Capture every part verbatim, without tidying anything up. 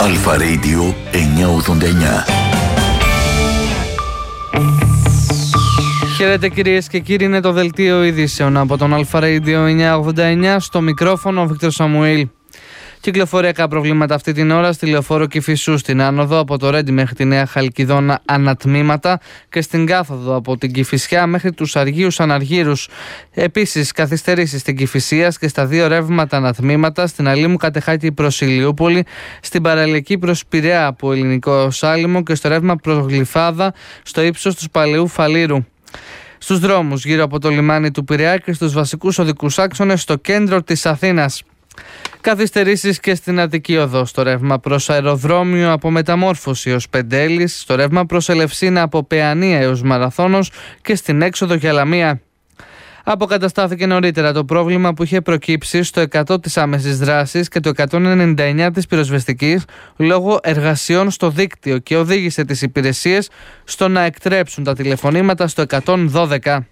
Αλφα Radio εννιακόσια ογδόντα εννιά. Χαίρετε κυρίες και κύριοι, είναι το δελτίο ειδήσεων από τον Αλφα Radio εννιακόσια ογδόντα εννιά. Στο μικρόφωνο ο Βίκτορ Σαμουήλ. Κυκλοφοριακά προβλήματα αυτή την ώρα στη λεωφόρο Κηφισού στην άνοδο από το Ρέντι μέχρι τη Νέα Χαλκιδόνα ανατμήματα και στην κάθοδο από την Κηφισιά μέχρι τους Αργίους Αναργύρους. Επίσης καθυστερήσεις στην Κηφισίας και στα δύο ρεύματα ανατμήματα στην Αλήμου Κατεχάκη προς Ηλιούπολη, στην παραλιακή προς Πειραιά από Ελληνικό Σάλιμο και στο ρεύμα προς Γλυφάδα στο ύψος του Παλαιού Φαλήρου. Στους δρόμους γύρω από το λιμάνι του Πειραιά και στους βασικούς οδικούς άξονες στο κέντρο της Αθήνας. Καθυστερήσεις και στην Αττική Οδό, στο ρεύμα προς Αεροδρόμιο από Μεταμόρφωση έως Πεντέλης, στο ρεύμα προς Ελευσίνα από Παιανία έως Μαραθώνος και στην έξοδο για Λαμία. Αποκαταστάθηκε νωρίτερα το πρόβλημα που είχε προκύψει στο εκατό της άμεσης δράσης και το εκατόν ενενήντα εννιά της πυροσβεστικής λόγω εργασιών στο δίκτυο και οδήγησε τις υπηρεσίες στο να εκτρέψουν τα τηλεφωνήματα στο εκατόν δώδεκα.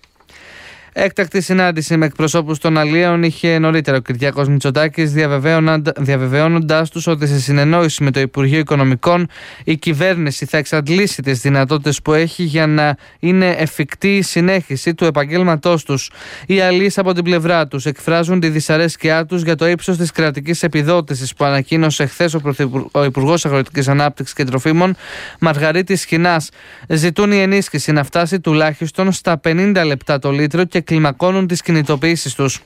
Έκτακτη συνάντηση με εκπροσώπους των αλλιέων είχε νωρίτερα ο Κυριάκος Μητσοτάκης, διαβεβαιώνοντάς τους ότι σε συνεννόηση με το Υπουργείο Οικονομικών η κυβέρνηση θα εξαντλήσει τις δυνατότητες που έχει για να είναι εφικτή η συνέχιση του επαγγέλματός τους. Οι αλλιείς από την πλευρά τους εκφράζουν τη δυσαρέσκειά τους για το ύψος της κρατικής επιδότησης που ανακοίνωσε χθες ο, ο Υπουργός Αγροτικής Ανάπτυξης και Τροφίμων Μαργαρίτης Σχοινάς. Ζητούν η ενίσχυση να φτάσει τουλάχιστον στα πενήντα λεπτά το λίτρο και κλιμακώνουν τις κινητοποιήσεις τους.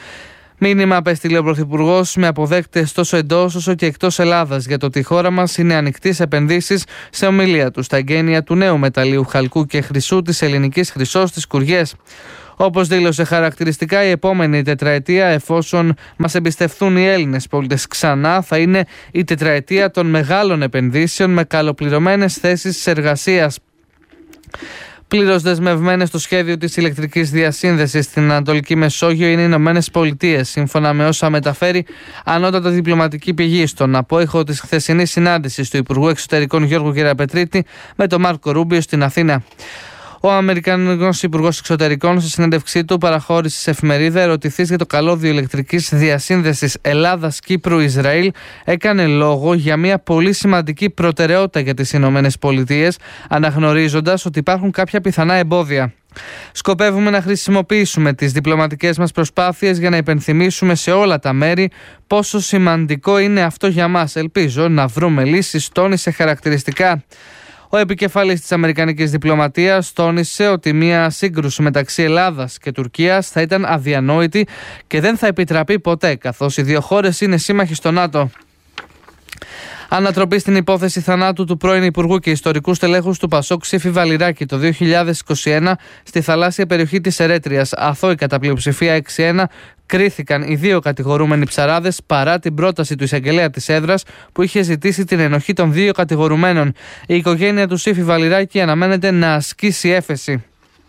Μήνυμα απέστειλε ο Πρωθυπουργός με αποδέκτες τόσο εντός όσο και εκτός Ελλάδας για το ότι η χώρα μας είναι ανοιχτή σε επενδύσεις σε ομιλία του στα εγγένεια του νέου μεταλλίου χαλκού και χρυσού της ελληνικής χρυσός στις Κουριές. Όπως δήλωσε χαρακτηριστικά, η επόμενη τετραετία, εφόσον μας εμπιστευθούν οι Έλληνες πολίτες ξανά, θα είναι η τετραετία των μεγάλων επενδύσεων με καλοπληρωμένες θέσεις εργασίας. Πλήρως δεσμευμένες στο σχέδιο της ηλεκτρικής διασύνδεσης στην Ανατολική Μεσόγειο είναι οι Ηνωμένες Πολιτείες, σύμφωνα με όσα μεταφέρει ανώτατα διπλωματική πηγή στον απόϊχο της χθεσινής συνάντησης του Υπουργού Εξωτερικών Γιώργου Γεραπετρίτη με τον Μάρκο Ρούμπιο στην Αθήνα. Ο Αμερικανικός Υπουργός Εξωτερικών, σε συνέντευξή του, παραχώρησε σε εφημερίδα ερωτηθείς για το καλώδιο ηλεκτρικής διασύνδεσης Ελλάδας-Κύπρου-Ισραήλ, έκανε λόγο για μια πολύ σημαντική προτεραιότητα για τις Ηνωμένες Πολιτείες, αναγνωρίζοντας ότι υπάρχουν κάποια πιθανά εμπόδια. Σκοπεύουμε να χρησιμοποιήσουμε τις διπλωματικές μας προσπάθειες για να υπενθυμίσουμε σε όλα τα μέρη πόσο σημαντικό είναι αυτό για μας. Ελπίζω να βρούμε λύσεις, τόνισε χαρακτηριστικά. Ο επικεφαλής της Αμερικανικής διπλωματίας τόνισε ότι μια σύγκρουση μεταξύ Ελλάδας και Τουρκίας θα ήταν αδιανόητη και δεν θα επιτραπεί ποτέ, καθώς οι δύο χώρες είναι σύμμαχοι στο ΝΑΤΟ. Ανατροπή στην υπόθεση θανάτου του πρώην Υπουργού και ιστορικού στελέχους του Πασόκ Ψήφη Βαλιράκη το δύο χιλιάδες είκοσι ένα στη θαλάσσια περιοχή της Ερέτριας. Αθώοι κατά πλειοψηφία έξι ένα κρίθηκαν οι δύο κατηγορούμενοι ψαράδες παρά την πρόταση του εισαγγελέα της έδρας που είχε ζητήσει την ενοχή των δύο κατηγορουμένων. Η οικογένεια του Ψήφη Βαλιράκη αναμένεται να ασκήσει έφεση.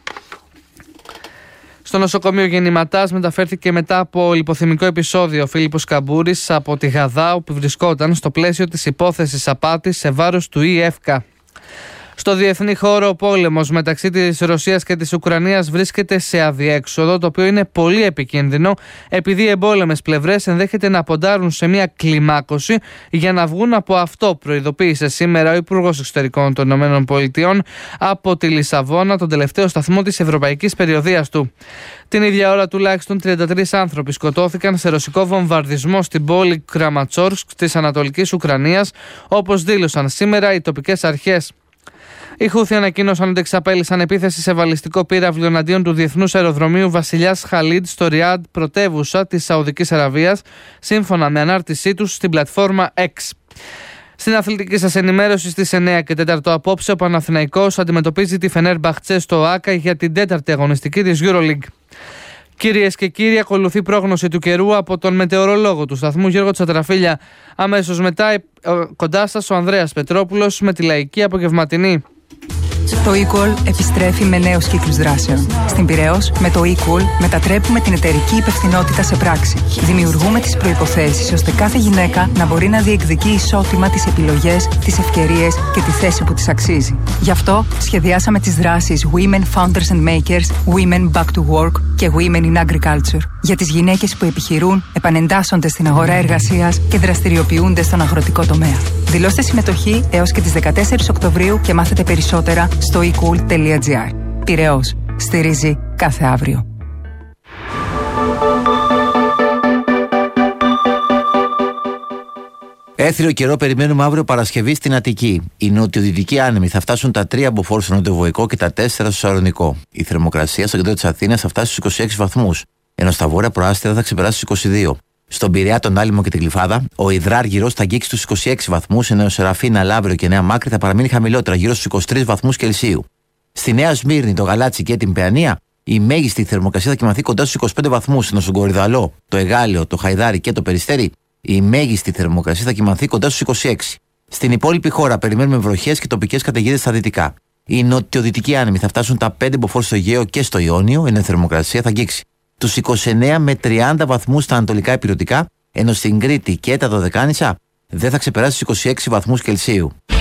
Στο νοσοκομείο Γεννηματάς μεταφέρθηκε μετά από λιποθυμικό επεισόδιο ο Φίλιππος Καμπούρης από τη Γαδά, όπου βρισκόταν στο πλαίσιο της υπόθεσης απάτης σε βάρος του ΙΕΦΚΑ. Στο διεθνή χώρο, ο πόλεμος μεταξύ της Ρωσίας και της Ουκρανίας βρίσκεται σε αδιέξοδο, το οποίο είναι πολύ επικίνδυνο, επειδή οι εμπόλεμες πλευρές ενδέχεται να ποντάρουν σε μια κλιμάκωση για να βγουν από αυτό, προειδοποίησε σήμερα ο Υπουργός Εξωτερικών των ΗΠΑ από τη Λισαβόνα, τον τελευταίο σταθμό της ευρωπαϊκής περιοδείας του. Την ίδια ώρα, τουλάχιστον τριάντα τρεις άνθρωποι σκοτώθηκαν σε ρωσικό βομβαρδισμό στην πόλη Κραματσόρσκ της Ανατολικής Ουκρανίας, όπως δήλωσαν σήμερα οι τοπικές αρχές. Οι Χούθοι ανακοίνωσαν ότι εξαπέλυσαν επίθεση σε βαλιστικό πύραυλο εναντίον του διεθνούς αεροδρομίου Βασιλιάς Χαλίντ στο Ριάντ, πρωτεύουσα της Σαουδικής Αραβίας, σύμφωνα με ανάρτησή τους στην πλατφόρμα X. Στην αθλητική σας ενημέρωση στις εννιά και τέσσερα απόψε, ο Παναθηναϊκός αντιμετωπίζει τη Φενέρμπαχτσε στο ΟΑΚΑ για την τέταρτη αγωνιστική της EuroLeague. Κυρίες και κύριοι, ακολουθεί πρόγνωση του καιρού από τον μετεωρολόγο του σταθμού Γιώργο Τσατραφίλια. Αμέσως μετά, κοντά σας ο Ανδρέας Πετρόπουλος με τη λαϊκή απογευματινή. Το Equal επιστρέφει με νέους κύκλους δράσεων. Στην Πειραιώς, με το Equal μετατρέπουμε την εταιρική υπευθυνότητα σε πράξη. Δημιουργούμε τις προϋποθέσεις ώστε κάθε γυναίκα να μπορεί να διεκδικεί ισότιμα τις επιλογές, τις ευκαιρίες και τη θέση που της αξίζει. Γι' αυτό σχεδιάσαμε τις δράσεις Women Founders and Makers, Women Back to Work και Women in Agriculture για τις γυναίκες που επιχειρούν, επανεντάσσονται στην αγορά εργασίας και δραστηριοποιούνται στον αγροτικό τομέα. Δηλώστε συμμετοχή έως και τις δεκατέσσερις Οκτωβρίου και μάθετε περισσότερα στο ecool τελεία gr. Πειραιώς. Στηρίζει κάθε αύριο. Έθριο καιρό περιμένουμε αύριο Παρασκευή στην Αττική. Οι νοτιοδυτικοί άνεμοι θα φτάσουν τα τρία μποφόρ στο νοτιοβοϊκό και τα τέσσερα στο Σαλονικό. Η θερμοκρασία στο κέντρο της Αθήνας θα φτάσει στους είκοσι έξι βαθμούς, ενώ στα βόρεια προάστια θα ξεπεράσει στους είκοσι δύο. Στον Πειραιά, τον Άλυμο και την Γλυφάδα, ο Ιδράργυρος θα αγγίξει στους είκοσι έξι βαθμούς, ενώ ο Σεραφίνα, Λαύριο και Νέα Μάκρη θα παραμείνει χαμηλότερα, γύρω στους είκοσι τρεις βαθμούς Κελσίου. Στη Νέα Σμύρνη, το Γαλάτσι και την Παιανία, η μέγιστη θερμοκρασία θα κοιμαθεί κοντά στους είκοσι πέντε βαθμούς, ενώ στον Κορυδαλό, το Εγάλεο, το Χαϊδάρι και το Περιστέρι, η μέγιστη θερμοκρασία θα κοιμαθεί κοντά στους είκοσι έξι. Στην υπόλοιπη χώρα περιμένουμε βροχές και τοπικές καταιγίδες στα δυτικά. Οι νοτιοδυτικοί άνεμοι θα φτάσουν τα πέντε μποφόρ στο Αιγαίο και στο Ιόνιο, ενώ η θερμοκρασία θα αγγίξει τους είκοσι εννέα με τριάντα βαθμούς στα ανατολικά ηπειρωτικά, ενώ στην Κρήτη και τα Δωδεκάνησα δεν θα ξεπεράσει τους είκοσι έξι βαθμούς Κελσίου.